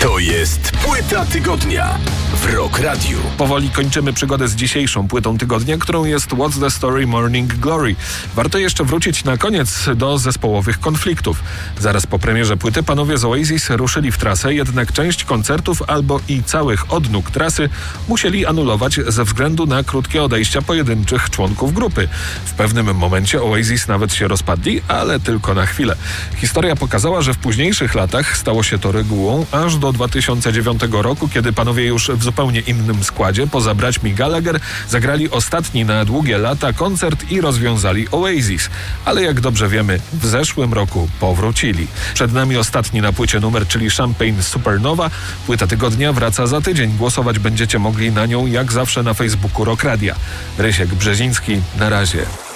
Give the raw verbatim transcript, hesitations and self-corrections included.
To jest Płyta Tygodnia w Rock Radio. Powoli kończymy przygodę z dzisiejszą Płytą Tygodnia, którą jest What's the Story Morning Glory. Warto jeszcze wrócić na koniec do zespołowych konfliktów. Zaraz po premierze płyty panowie z Oasis ruszyli w trasę, jednak część koncertów albo i całych odnóg trasy musieli anulować ze względu na krótkie odejścia pojedynczych członków grupy. W pewnym momencie Oasis nawet się rozpadli, ale tylko na chwilę. Historia pokazała, że w późniejszych latach stało się to regułą, aż do dwa tysiące dziewiątego roku, kiedy panowie już w zupełnie innym składzie, poza braćmi Gallagher, zagrali ostatni na długie lata koncert i rozwiązali Oasis. Ale jak dobrze wiemy, w zeszłym roku powrócili. Przed nami ostatni na płycie numer, czyli Champagne Supernova. Płyta Tygodnia wraca za tydzień. Głosować będziecie mogli na nią jak zawsze na Facebooku Rock Radia. Rysiek Brzeziński, na razie.